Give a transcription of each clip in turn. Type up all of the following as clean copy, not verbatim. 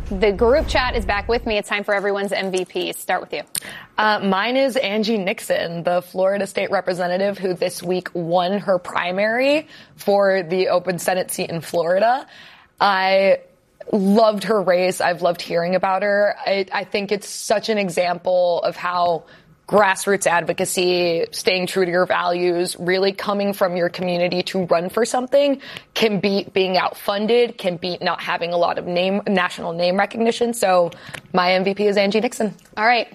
The group chat is back with me. It's time for everyone's MVP. Start with you. Mine is Angie Nixon, the Florida state representative who this week won her primary for the open Senate seat in Florida. I loved her race. I've loved hearing about her. I think it's such an example of how grassroots advocacy, staying true to your values, really coming from your community to run for something can beat being outfunded, can beat not having a lot of national name recognition. So my MVP is Angie Nixon. All right.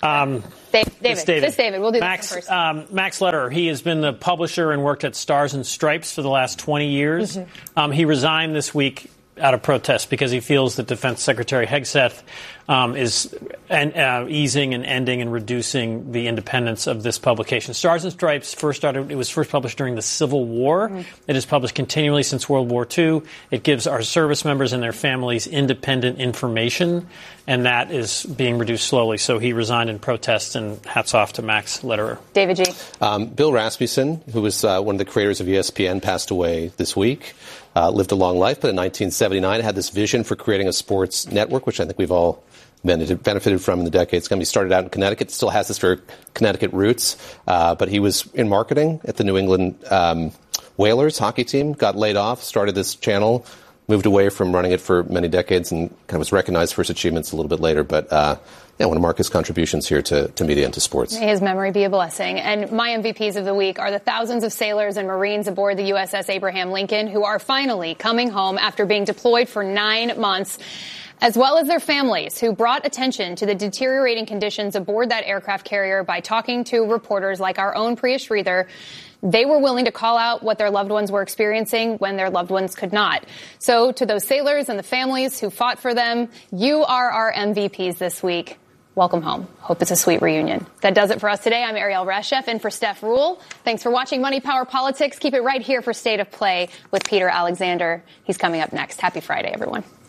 David. We'll do Max, this first. Max Lederer, he has been the publisher and worked at Stars and Stripes for the last 20 years. Mm-hmm. He resigned this week out of protest because he feels that Defense Secretary Hegseth is easing and ending and reducing the independence of this publication. Stars and Stripes was first published during the Civil War. Mm-hmm. It is published continually since World War II. It gives our service members and their families independent information, and that is being reduced slowly. So he resigned in protest, and hats off to Max Lederer. David G. Bill Rasmussen, who was one of the creators of ESPN, passed away this week. Lived a long life, but in 1979 had this vision for creating a sports network, which I think we've all benefited from in the decades. He started out in Connecticut, still has this very Connecticut roots, but he was in marketing at the New England Whalers hockey team, got laid off, started this channel, moved away from running it for many decades, and kind of was recognized for his achievements a little bit later. But I want to mark his contributions here to media and to sports. May his memory be a blessing. And my MVPs of the week are the thousands of sailors and Marines aboard the USS Abraham Lincoln who are finally coming home after being deployed for 9 months, as well as their families who brought attention to the deteriorating conditions aboard that aircraft carrier by talking to reporters like our own Priya Sridhar. They were willing to call out what their loved ones were experiencing when their loved ones could not. So to those sailors and the families who fought for them, you are our MVPs this week. Welcome home. Hope it's a sweet reunion. That does it for us today. I'm Ariel Reshef in for Steph Rule. Thanks for watching Money Power Politics. Keep it right here for State of Play with Peter Alexander. He's coming up next. Happy Friday, everyone.